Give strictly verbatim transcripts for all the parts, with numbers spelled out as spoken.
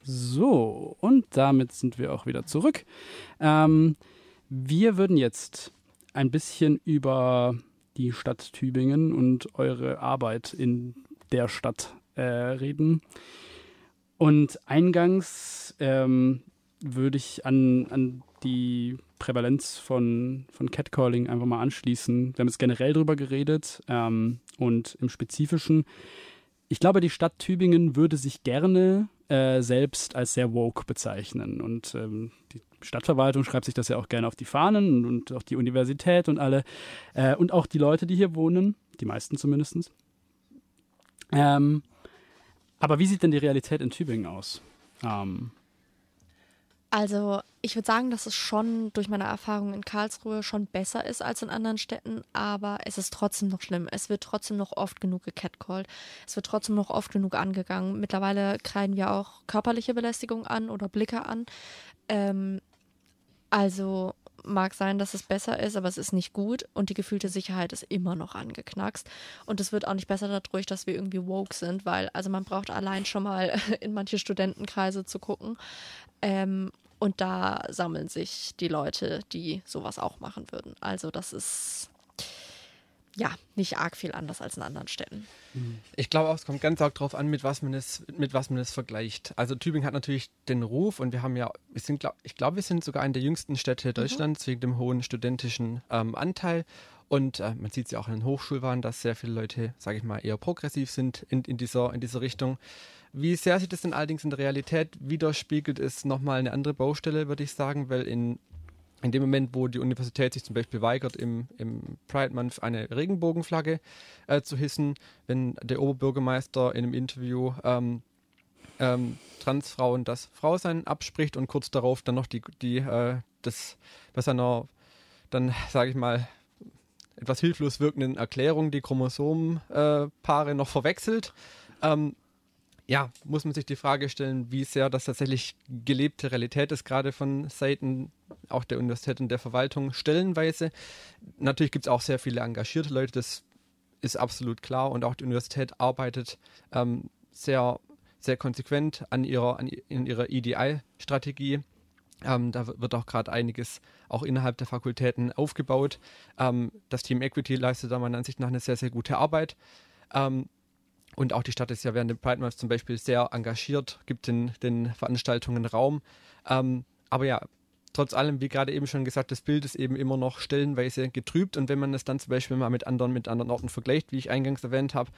So, und damit sind wir auch wieder zurück. Ähm, wir würden jetzt ein bisschen über die Stadt Tübingen und eure Arbeit in der Stadt äh, reden. Und eingangs ähm, würde ich an, an die Prävalenz von, von Catcalling einfach mal anschließen. Wir haben jetzt generell drüber geredet ähm, und im Spezifischen. Ich glaube, die Stadt Tübingen würde sich gerne äh, selbst als sehr woke bezeichnen. Und ähm, die Stadtverwaltung schreibt sich das ja auch gerne auf die Fahnen und, und auch die Universität und alle. Äh, und auch die Leute, die hier wohnen, die meisten zumindest. Ähm, aber wie sieht denn die Realität in Tübingen aus? Ähm, Also ich würde sagen, dass es schon durch meine Erfahrung in Karlsruhe schon besser ist als in anderen Städten, aber es ist trotzdem noch schlimm. Es wird trotzdem noch oft genug gecatcalled. Es wird trotzdem noch oft genug angegangen. Mittlerweile kreiden wir auch körperliche Belästigung an oder Blicke an. Ähm, also mag sein, dass es besser ist, aber es ist nicht gut und die gefühlte Sicherheit ist immer noch angeknackst. Und es wird auch nicht besser dadurch, dass wir irgendwie woke sind, weil also man braucht allein schon mal in manche Studentenkreise zu gucken. Ähm, und da sammeln sich die Leute, die sowas auch machen würden. Also das ist ja nicht arg viel anders als in anderen Städten. Ich glaube auch, es kommt ganz arg drauf an, mit was man es, mit was man es vergleicht. Also Tübingen hat natürlich den Ruf und wir haben ja, wir sind, glaub, ich glaube, wir sind sogar eine der jüngsten Städte Deutschlands mhm. wegen dem hohen studentischen ähm, Anteil. Und äh, man sieht es ja auch in den Hochschulwahlen, dass sehr viele Leute, sage ich mal, eher progressiv sind in, in, dieser, in dieser Richtung. Wie sehr sich das denn allerdings in der Realität widerspiegelt, ist nochmal eine andere Baustelle, würde ich sagen, weil in, in dem Moment, wo die Universität sich zum Beispiel weigert, im, im Pride Month eine Regenbogenflagge äh, zu hissen, wenn der Oberbürgermeister in einem Interview ähm, ähm, Transfrauen das Frausein abspricht und kurz darauf dann noch die, die äh, das bei seiner, dann sage ich mal, etwas hilflos wirkenden Erklärung die Chromosomenpaare äh, noch verwechselt, ähm, ja, muss man sich die Frage stellen, wie sehr das tatsächlich gelebte Realität ist, gerade von Seiten auch der Universität und der Verwaltung stellenweise. Natürlich gibt es auch sehr viele engagierte Leute, das ist absolut klar und auch die Universität arbeitet ähm, sehr, sehr konsequent an ihrer, an, in ihrer E D I-Strategie. Ähm, da wird auch gerade einiges auch innerhalb der Fakultäten aufgebaut. Ähm, das Team Equity leistet da meiner Ansicht nach eine sehr, sehr gute Arbeit. Ähm, Und auch die Stadt ist ja während dem Pride Month zum Beispiel sehr engagiert, gibt den, den Veranstaltungen Raum. Ähm, aber ja, trotz allem, wie gerade eben schon gesagt, das Bild ist eben immer noch stellenweise getrübt. Und wenn man es dann zum Beispiel mal mit anderen, mit anderen Orten vergleicht, wie ich eingangs erwähnt habe,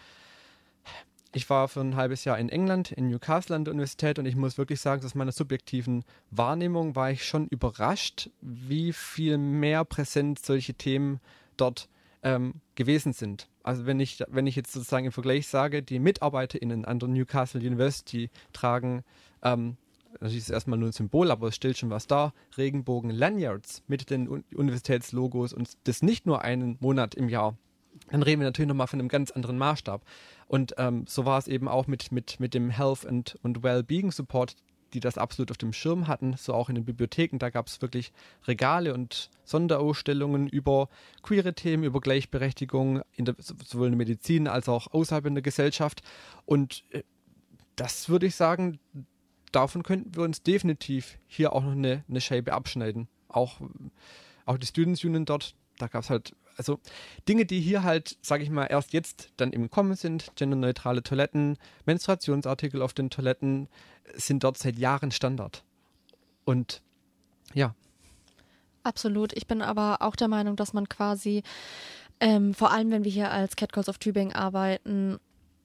ich war für ein halbes Jahr in England, in Newcastle an der Universität und ich muss wirklich sagen, aus meiner subjektiven Wahrnehmung war ich schon überrascht, wie viel mehr präsent solche Themen dort ähm, gewesen sind. Also wenn ich, wenn ich jetzt sozusagen im Vergleich sage, die MitarbeiterInnen an der Newcastle University tragen, ähm, natürlich ist es erstmal nur ein Symbol, aber es stellt schon was dar, Regenbogen-Lanyards mit den Un- Universitätslogos und das nicht nur einen Monat im Jahr, dann reden wir natürlich nochmal von einem ganz anderen Maßstab. Und ähm, so war es eben auch mit, mit, mit dem Health and, und Wellbeing Support, die das absolut auf dem Schirm hatten, so auch in den Bibliotheken. Da gab es wirklich Regale und Sonderausstellungen über queere Themen, über Gleichberechtigung, in der, sowohl in der Medizin als auch außerhalb in der Gesellschaft. Und äh, das würde ich sagen, davon könnten wir uns definitiv hier auch noch eine, eine Scheibe abschneiden. Auch, auch die Students Union dort, da gab es halt also Dinge, die hier halt, sage ich mal, erst jetzt dann im Kommen sind, genderneutrale Toiletten, Menstruationsartikel auf den Toiletten, sind dort seit Jahren Standard. Und ja. Absolut. Ich bin aber auch der Meinung, dass man quasi, ähm, vor allem wenn wir hier als Catcalls of Tübingen arbeiten,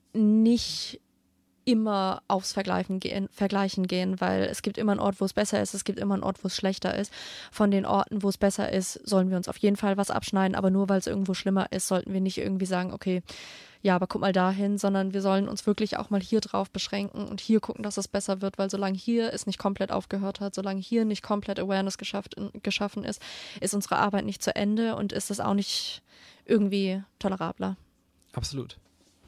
nicht immer aufs Vergleichen gehen, Vergleichen gehen, weil es gibt immer einen Ort, wo es besser ist, es gibt immer einen Ort, wo es schlechter ist. Von den Orten, wo es besser ist, sollen wir uns auf jeden Fall was abschneiden, aber nur weil es irgendwo schlimmer ist, sollten wir nicht irgendwie sagen, okay, ja, aber guck mal dahin, sondern wir sollen uns wirklich auch mal hier drauf beschränken und hier gucken, dass es besser wird, weil solange hier es nicht komplett aufgehört hat, solange hier nicht komplett Awareness geschafft, geschaffen ist, ist unsere Arbeit nicht zu Ende und ist es auch nicht irgendwie tolerabler. Absolut.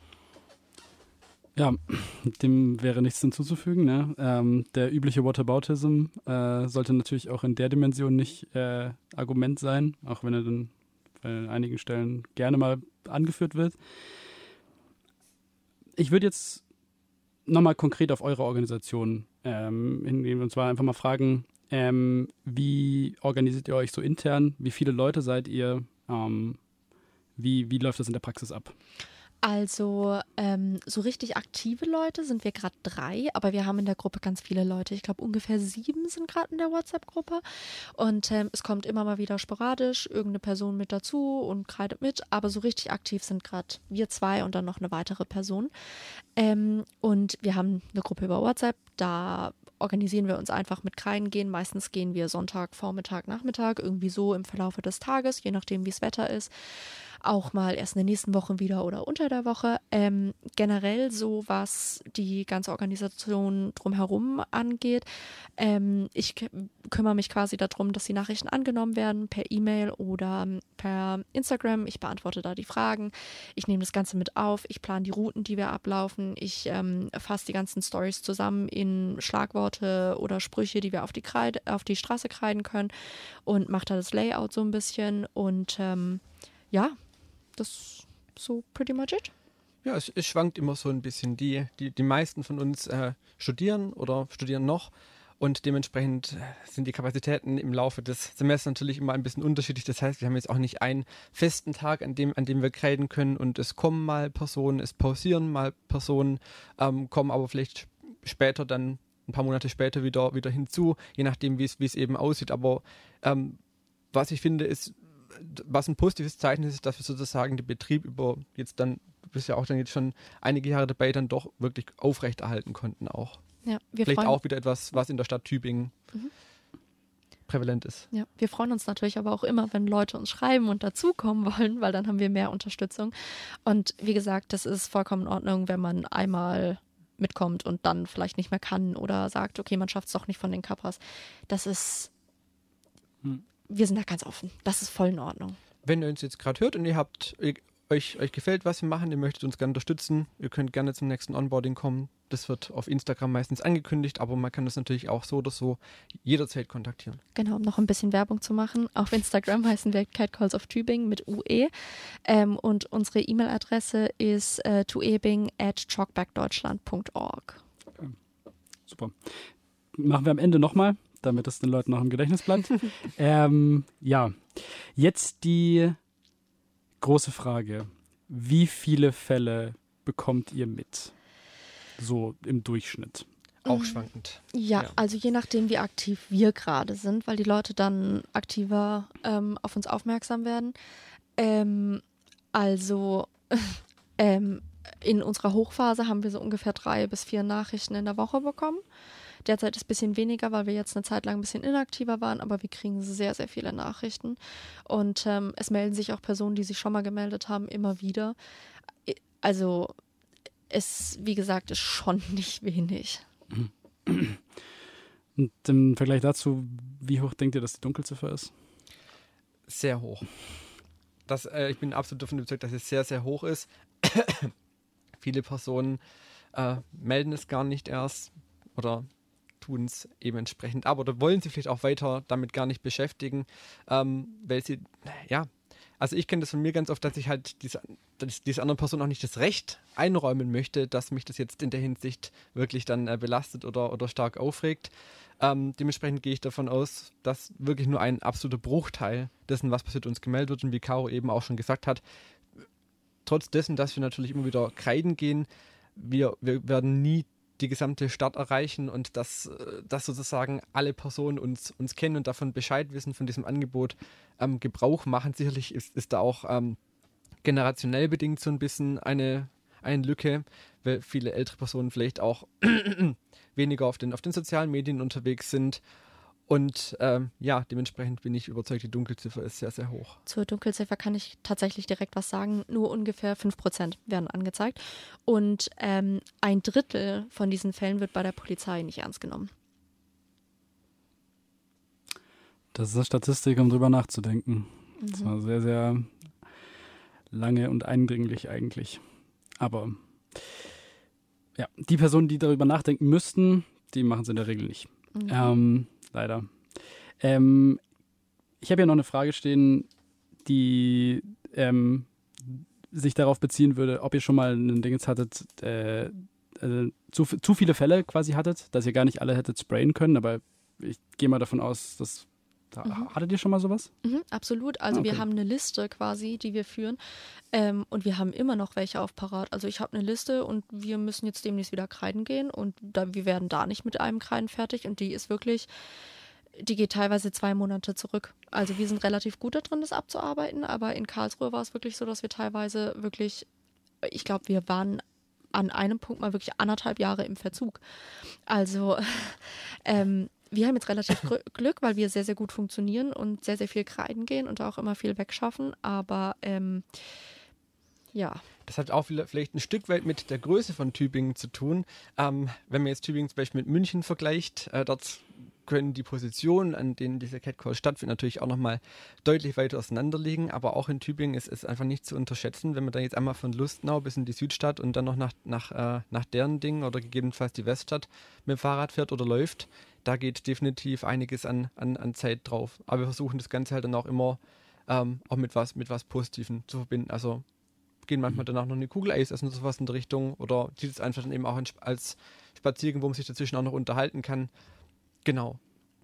Ja, dem wäre nichts hinzuzufügen. Ne? Ähm, der übliche Whataboutism äh, sollte natürlich auch in der Dimension nicht äh, Argument sein, auch wenn er dann bei einigen Stellen gerne mal angeführt wird. Ich würde jetzt nochmal konkret auf eure Organisation ähm, hingehen. Und zwar einfach mal fragen, ähm, wie organisiert ihr euch so intern? Wie viele Leute seid ihr? Ähm, wie, wie läuft das in der Praxis ab? Also ähm, so richtig aktive Leute sind wir gerade drei, aber wir haben in der Gruppe ganz viele Leute. Ich glaube ungefähr sieben sind gerade in der WhatsApp-Gruppe und ähm, es kommt immer mal wieder sporadisch irgendeine Person mit dazu und kreidet mit, aber so richtig aktiv sind gerade wir zwei und dann noch eine weitere Person. Ähm, und wir haben eine Gruppe über WhatsApp, da organisieren wir uns einfach mit Kreiden gehen. Meistens gehen wir Sonntag, Vormittag, Nachmittag, irgendwie so im Verlaufe des Tages, je nachdem wie das Wetter ist. Auch mal erst in den nächsten Wochen wieder oder unter der Woche. Ähm, generell so, was die ganze Organisation drumherum angeht. Ähm, ich k- kümmere mich quasi darum, dass die Nachrichten angenommen werden per E-Mail oder per Instagram. Ich beantworte da die Fragen. Ich nehme das Ganze mit auf. Ich plane die Routen, die wir ablaufen. Ich ähm, fasse die ganzen Stories zusammen in Schlagworte oder Sprüche, die wir auf die, Kreide, auf die Straße kreiden können und mache da das Layout so ein bisschen. Und ähm, ja, das ist so pretty much it. Ja, es, es schwankt immer so ein bisschen. Die, die, die meisten von uns äh, studieren oder studieren noch und dementsprechend sind die Kapazitäten im Laufe des Semesters natürlich immer ein bisschen unterschiedlich. Das heißt, wir haben jetzt auch nicht einen festen Tag, an dem, an dem wir graden können und es kommen mal Personen, es pausieren mal Personen, ähm, kommen aber vielleicht später dann, ein paar Monate später wieder, wieder hinzu, je nachdem, wie es wie es eben aussieht. Aber ähm, was ich finde, ist, was ein positives Zeichen ist, dass wir sozusagen den Betrieb über jetzt dann, du bist ja auch dann jetzt schon einige Jahre dabei, dann doch wirklich aufrechterhalten konnten auch. Ja, wir Vielleicht freuen, auch wieder etwas, was in der Stadt Tübingen Mhm. prävalent ist. ja, wir freuen uns natürlich aber auch immer, wenn Leute uns schreiben und dazukommen wollen, weil dann haben wir mehr Unterstützung. Und wie gesagt, das ist vollkommen in Ordnung, wenn man einmal mitkommt und dann vielleicht nicht mehr kann oder sagt, okay, man schafft es doch nicht von den Kappas. Das ist, Hm. wir sind da ganz offen. Das ist voll in Ordnung. Wenn ihr uns jetzt gerade hört und ihr habt, ihr, euch, euch gefällt, was wir machen, ihr möchtet uns gerne unterstützen, ihr könnt gerne zum nächsten Onboarding kommen. Das wird auf Instagram meistens angekündigt, aber man kann das natürlich auch so oder so jederzeit kontaktieren. Genau, um noch ein bisschen Werbung zu machen. Auf Instagram heißen wir Catcalls of Tübingen mit U E. Ähm, und unsere E-Mail-Adresse ist äh, tuebing at chalkbackdeutschland punkt org. Super. Machen wir am Ende nochmal, damit es den Leuten noch im Gedächtnis bleibt. ähm, ja, jetzt die große Frage. Wie viele Fälle bekommt ihr mit? So im Durchschnitt. Auch Mhm. schwankend. Ja, Ja. also je nachdem, wie aktiv wir gerade sind, weil die Leute dann aktiver ähm, auf uns aufmerksam werden. Ähm, also ähm, in unserer Hochphase haben wir so ungefähr drei bis vier Nachrichten in der Woche bekommen. Derzeit ist es ein bisschen weniger, weil wir jetzt eine Zeit lang ein bisschen inaktiver waren, aber wir kriegen sehr, sehr viele Nachrichten. Und ähm, es melden sich auch Personen, die sich schon mal gemeldet haben, immer wieder. Also es, wie gesagt, ist schon nicht wenig. Und im Vergleich dazu, wie hoch denkt ihr, dass die Dunkelziffer ist? Sehr hoch. Das, äh, ich bin absolut davon überzeugt, dass es sehr, sehr hoch ist. Viele Personen äh, melden es gar nicht erst oder tun es eben entsprechend ab oder wollen sich vielleicht auch weiter damit gar nicht beschäftigen, ähm, weil sie, ja, also ich kenne das von mir ganz oft, dass ich halt diese, dass diese andere Person auch nicht das Recht einräumen möchte, dass mich das jetzt in der Hinsicht wirklich dann äh, belastet oder, oder stark aufregt. Ähm, dementsprechend gehe ich davon aus, dass wirklich nur ein absoluter Bruchteil dessen, was passiert, uns gemeldet wird und wie Caro eben auch schon gesagt hat, trotz dessen, dass wir natürlich immer wieder kreiden gehen, wir, wir werden nie die gesamte Stadt erreichen und dass, dass sozusagen alle Personen uns, uns kennen und davon Bescheid wissen, von diesem Angebot ähm, Gebrauch machen. Sicherlich ist, ist da auch ähm, generationell bedingt so ein bisschen eine, eine Lücke, weil viele ältere Personen vielleicht auch weniger auf den, auf den sozialen Medien unterwegs sind. Und ähm, ja, dementsprechend bin ich überzeugt, die Dunkelziffer ist sehr, sehr hoch. Zur Dunkelziffer kann ich tatsächlich direkt was sagen. Nur ungefähr fünf Prozent werden angezeigt. Und ähm, ein Drittel von diesen Fällen wird bei der Polizei nicht ernst genommen. Das ist eine Statistik, um drüber nachzudenken. Mhm. Das war sehr, sehr lange und eindringlich eigentlich. Aber ja, die Personen, die darüber nachdenken müssten, die machen es in der Regel nicht. Mhm. Ähm, leider. Ähm, ich habe ja noch eine Frage stehen, die ähm, sich darauf beziehen würde, ob ihr schon mal ein Ding jetzt hattet, äh, äh, zu, zu viele Fälle quasi hattet, dass ihr gar nicht alle hättet sprayen können, aber ich gehe mal davon aus, dass Mhm. Hattet ihr schon mal sowas? Mhm, absolut. Also okay. wir haben eine Liste quasi, die wir führen ähm, und wir haben immer noch welche auf Parat. Also ich habe eine Liste und wir müssen jetzt demnächst wieder kreiden gehen und da, wir werden da nicht mit einem Kreiden fertig und die ist wirklich, die geht teilweise zwei Monate zurück. Also wir sind relativ gut da drin, das abzuarbeiten, aber in Karlsruhe war es wirklich so, dass wir teilweise wirklich, ich glaube, wir waren an einem Punkt mal wirklich anderthalb Jahre im Verzug. Also ähm, wir haben jetzt relativ Glück, weil wir sehr, sehr gut funktionieren und sehr, sehr viel kreiden gehen und auch immer viel wegschaffen. Aber ähm, ja. Das hat auch vielleicht ein Stück weit mit der Größe von Tübingen zu tun. Ähm, wenn man jetzt Tübingen zum Beispiel mit München vergleicht, äh, dort können die Positionen, an denen dieser Catcall stattfindet, natürlich auch nochmal deutlich weiter auseinander liegen. Aber auch in Tübingen ist es einfach nicht zu unterschätzen, wenn man da jetzt einmal von Lustenau bis in die Südstadt und dann noch nach, nach, äh, nach Dernding oder gegebenenfalls die Weststadt mit dem Fahrrad fährt oder läuft. Da geht definitiv einiges an, an, an Zeit drauf. Aber wir versuchen das Ganze halt dann auch immer ähm, auch mit was, mit was Positivem zu verbinden. Also gehen manchmal danach noch eine Kugel Eis essen oder sowas in der Richtung oder sieht es einfach dann eben auch als Spaziergang, wo man sich dazwischen auch noch unterhalten kann. Genau.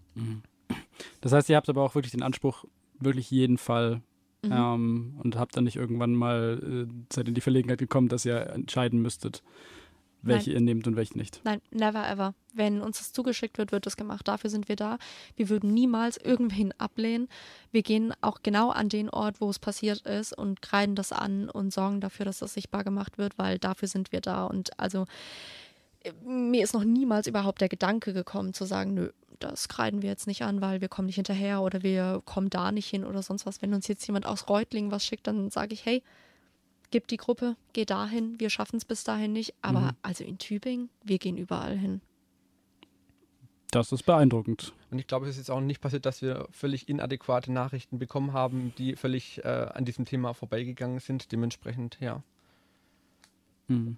Das heißt, ihr habt aber auch wirklich den Anspruch, wirklich jeden Fall Mhm. ähm, und habt dann nicht irgendwann mal, äh, seid in die Verlegenheit gekommen, dass ihr entscheiden müsstet, welche Nein. ihr nehmt und welche nicht. Nein, never ever. Wenn uns das zugeschickt wird, wird das gemacht. Dafür sind wir da. Wir würden niemals irgendwen ablehnen. Wir gehen auch genau an den Ort, wo es passiert ist und kreiden das an und sorgen dafür, dass das sichtbar gemacht wird, weil dafür sind wir da. Und also äh, mir ist noch niemals überhaupt der Gedanke gekommen zu sagen, nö, das kreiden wir jetzt nicht an, weil wir kommen nicht hinterher oder wir kommen da nicht hin oder sonst was. Wenn uns jetzt jemand aus Reutlingen was schickt, dann sage ich, hey, gib die Gruppe, geh dahin, wir schaffen es bis dahin nicht. Aber Mhm. also in Tübingen, wir gehen überall hin. Das ist beeindruckend. Und ich glaube, es ist jetzt auch nicht passiert, dass wir völlig inadäquate Nachrichten bekommen haben, die völlig äh, an diesem Thema vorbeigegangen sind. Dementsprechend, ja. Mhm.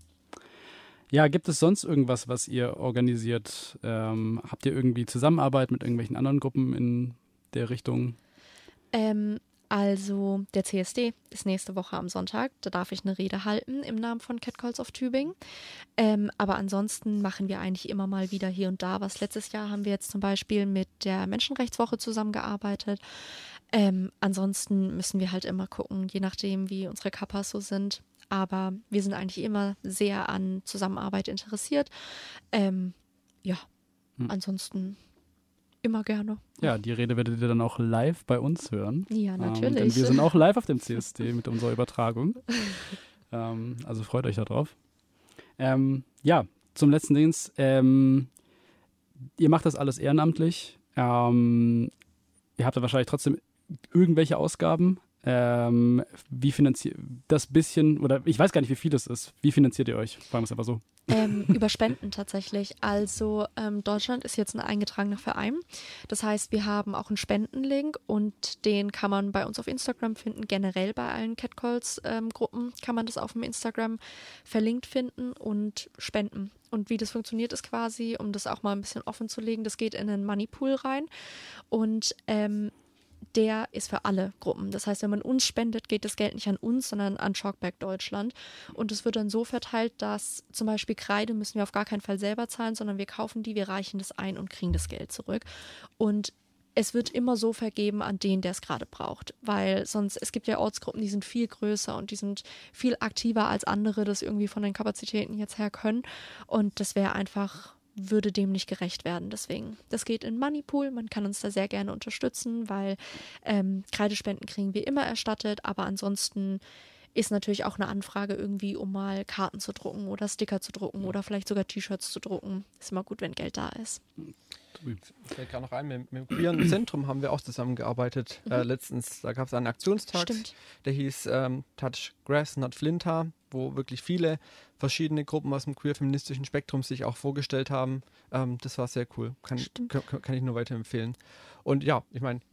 Ja, gibt es sonst irgendwas, was ihr organisiert? Ähm, habt ihr irgendwie Zusammenarbeit mit irgendwelchen anderen Gruppen in der Richtung? Ähm, also der C S D ist nächste Woche am Sonntag. Da darf ich eine Rede halten im Namen von Catcalls of Tübingen. Ähm, aber ansonsten machen wir eigentlich immer mal wieder hier und da was. Letztes Jahr haben wir jetzt zum Beispiel mit der Menschenrechtswoche zusammengearbeitet. Ähm, ansonsten müssen wir halt immer gucken, je nachdem, wie unsere Kappas so sind. Aber wir sind eigentlich immer sehr an Zusammenarbeit interessiert. Ähm, ja, Hm. ansonsten immer gerne. Ja, die Rede werdet ihr dann auch live bei uns hören. Ja, Ähm, natürlich. denn wir sind auch live auf dem C S D mit unserer Übertragung. ähm, also freut euch darauf. Ähm, ja, zum letzten Dienst. Ähm, ihr macht das alles ehrenamtlich. Ähm, ihr habt da wahrscheinlich trotzdem irgendwelche Ausgaben. Ähm, wie finanziert das bisschen, oder ich weiß gar nicht, wie viel das ist. Wie finanziert ihr euch? Fragen wir es einfach so. Ähm, über Spenden tatsächlich. Also ähm, Deutschland ist jetzt ein eingetragener Verein. Das heißt, wir haben auch einen Spendenlink und den kann man bei uns auf Instagram finden. Generell bei allen Catcalls-Gruppen ähm, kann man das auf dem Instagram verlinkt finden und spenden. Und wie das funktioniert ist quasi, um das auch mal ein bisschen offen zu legen, das geht in einen Moneypool rein und ähm, der ist für alle Gruppen. Das heißt, wenn man uns spendet, geht das Geld nicht an uns, sondern an Chalkback Deutschland. Und es wird dann so verteilt, dass zum Beispiel Kreide müssen wir auf gar keinen Fall selber zahlen, sondern wir kaufen die, wir reichen das ein und kriegen das Geld zurück. Und es wird immer so vergeben an den, der es gerade braucht. Weil sonst, es gibt ja Ortsgruppen, die sind viel größer und die sind viel aktiver als andere, das irgendwie von den Kapazitäten jetzt her können. Und das wäre einfach, würde dem nicht gerecht werden. Deswegen, das geht in Moneypool. Man kann uns da sehr gerne unterstützen, weil ähm, Kreidespenden kriegen wir immer erstattet. Aber ansonsten ist natürlich auch eine Anfrage irgendwie, um mal Karten zu drucken oder Sticker zu drucken oder vielleicht sogar T-Shirts zu drucken. Ist immer gut, wenn Geld da ist. Fällt gerade noch ein, mit, mit dem Queeren Zentrum haben wir auch zusammengearbeitet. Mhm. Äh, letztens, da gab es einen Aktionstag, Stimmt. Der hieß ähm, Touch Grass, Not Flinter, wo wirklich viele verschiedene Gruppen aus dem queer-feministischen Spektrum sich auch vorgestellt haben. Ähm, das war sehr cool. Kann, kann, kann ich nur weiterempfehlen. Und ja, ich meine,